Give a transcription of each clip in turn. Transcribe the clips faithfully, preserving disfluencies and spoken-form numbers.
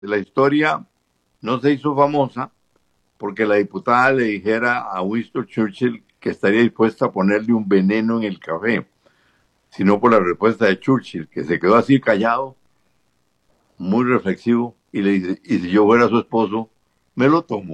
la historia no se hizo famosa porque la diputada le dijera a Winston Churchill que estaría dispuesta a ponerle un veneno en el café, sino por la respuesta de Churchill, que se quedó así callado, muy reflexivo, y le dice, y si yo fuera su esposo, me lo tomo.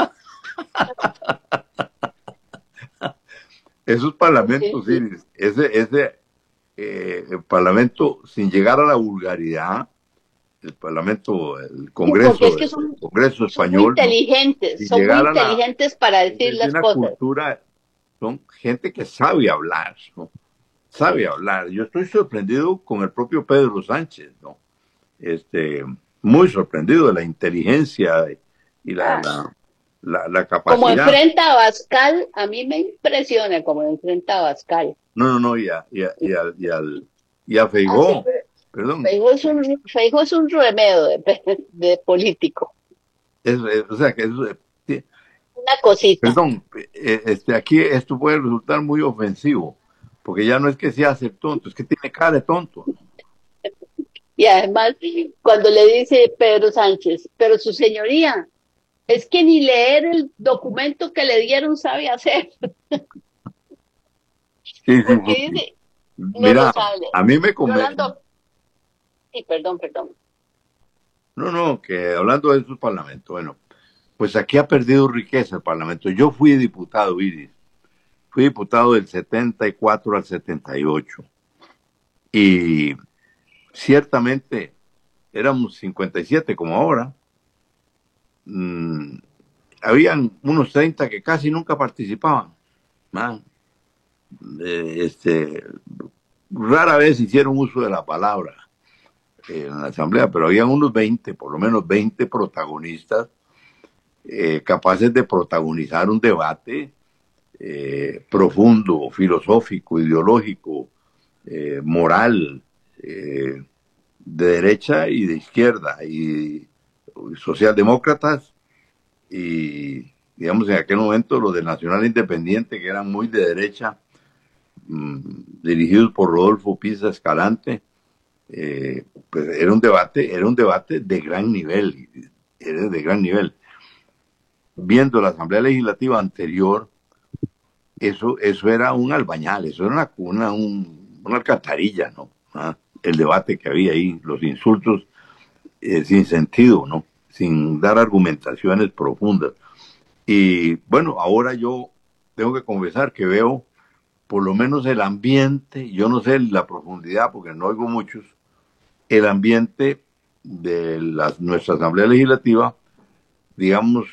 Esos Sí, parlamentos, sí, sí. ese, ese eh, el parlamento, sin llegar a la vulgaridad, el parlamento, el Sí, porque es Congreso, que el son, Congreso son muy español, ¿no? inteligentes, Sin son muy llegar a la, inteligentes para decir es de las una cosas. cultura, son gente que sabe hablar, ¿no? Sabe hablar. Yo estoy sorprendido con el propio Pedro Sánchez, ¿no? Este, muy sorprendido de la inteligencia y la, Ah, la, la, la como capacidad. enfrenta a Bascal, a mí me impresiona como enfrenta a Bascal. No, no, no, y a, y a, y a, y al- y a Ah, sí, Feijó, pero perdón, Feijóo es un, Feijóo es un remedio de, de político, es, es- o sea, que es, una cosita. perdón, eh, este, aquí esto puede resultar muy ofensivo, porque ya no es que sea ser tonto, es que tiene cara de tonto, ¿no? Y además, cuando le dice Pedro Sánchez, pero su señoría, es que ni leer el documento que le dieron sabe hacer, Sí, sí, porque sí, sí. dice, no lo Mira, sabe. a mí me convence, Rolando, sí, perdón, perdón. no, no, que hablando de esos parlamentos, bueno, pues aquí ha perdido riqueza el parlamento. Yo fui diputado, Iris, fui diputado del setenta y cuatro al setenta y ocho, y ciertamente éramos cincuenta y siete como ahora. Mm, habían unos treinta que casi nunca participaban, ¿no? Eh, este, rara vez hicieron uso de la palabra eh, en la asamblea, pero había unos veinte, por lo menos veinte protagonistas eh, capaces de protagonizar un debate eh, profundo, filosófico, ideológico, eh, moral, eh, de derecha y de izquierda, y socialdemócratas, y digamos en aquel momento los del Nacional Independiente, que eran muy de derecha, mmm, dirigidos por Rodolfo Pisa Escalante. Eh, pues era un debate, era un debate de gran nivel, era de gran nivel. Viendo la Asamblea Legislativa anterior, eso, eso era un albañal, eso era una, una, un, una alcantarilla, ¿no? ¿Ah? El debate que había ahí, los insultos eh, sin sentido, ¿no? Sin dar argumentaciones profundas. Y bueno, ahora yo tengo que confesar que veo por lo menos el ambiente, yo no sé la profundidad porque no oigo muchos, el ambiente de la, nuestra Asamblea Legislativa, digamos,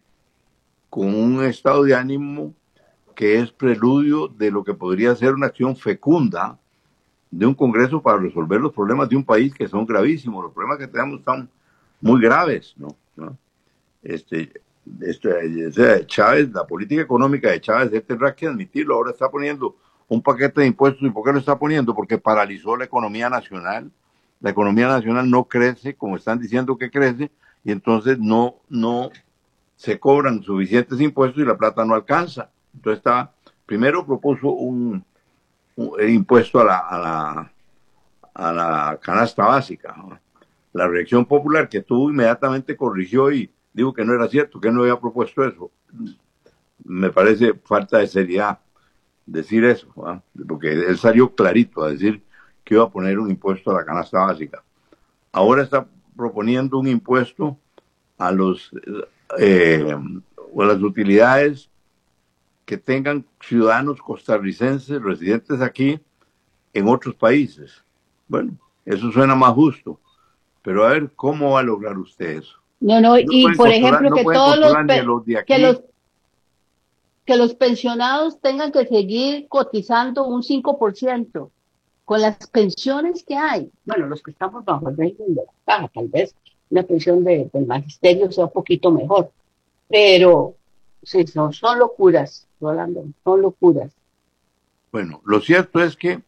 con un estado de ánimo que es preludio de lo que podría ser una acción fecunda de un Congreso para resolver los problemas de un país que son gravísimos. Los problemas que tenemos están muy graves, ¿no? ¿No? Este, este, o sea, Chávez, la política económica de Chávez, él tendrá que admitirlo, ahora está poniendo un paquete de impuestos. ¿Y por qué lo está poniendo? Porque paralizó la economía nacional. La economía nacional no crece como están diciendo que crece, y entonces no, no se cobran suficientes impuestos y la plata no alcanza. Entonces está, primero propuso un, un impuesto a la, a la, a la canasta básica, ¿no? La reacción popular que tuvo inmediatamente corrigió y dijo que no era cierto, que no había propuesto eso. Me parece falta de seriedad decir eso, ¿no? Porque él salió clarito a decir que iba a poner un impuesto a la canasta básica. Ahora está proponiendo un impuesto a los eh, a las utilidades que tengan ciudadanos costarricenses residentes aquí en otros países. Bueno, eso suena más justo, pero a ver cómo va a lograr usted eso. No, no, No y pueden por controlar, ejemplo, no que pueden todos los, controlar ni a pe- los de que aquí. los, que los pensionados tengan que seguir cotizando un cinco por ciento con las pensiones que hay. Bueno, los que estamos bajo el régimen de la caja, tal vez una pensión de, del magisterio sea un poquito mejor, pero sí, son, son locuras, Rolando, son locuras. Bueno, lo cierto es que,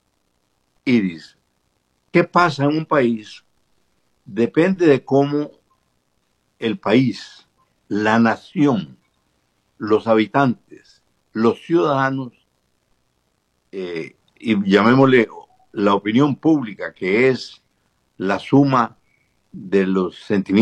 Iris, ¿qué pasa en un país? Depende de cómo el país, la nación, los habitantes, los ciudadanos, eh, y llamémosle la opinión pública, que es la suma de los sentimientos